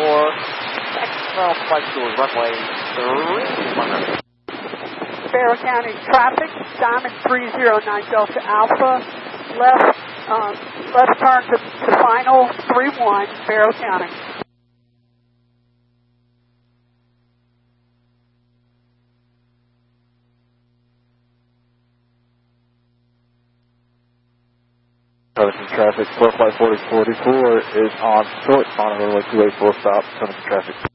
Next flight to runway 31. Barrow County traffic, Diamond 309 Delta Alpha, left turn to final 31, Barrow County. Television traffic, Flight 4044 is on short on runway 284 stop, television traffic.